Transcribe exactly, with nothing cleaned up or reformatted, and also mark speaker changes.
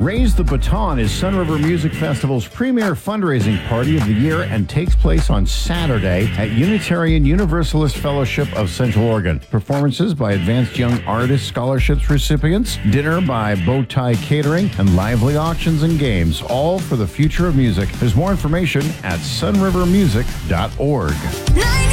Speaker 1: Raise the Baton is Sun River Music Festival's premier fundraising party of the year and takes place on Saturday at Unitarian Universalist Fellowship of Central Oregon. Performances by Advanced Young Artist Scholarships recipients, dinner by Bowtie Catering, and lively auctions and games, all for the future of music. There's more information at sun river music dot org.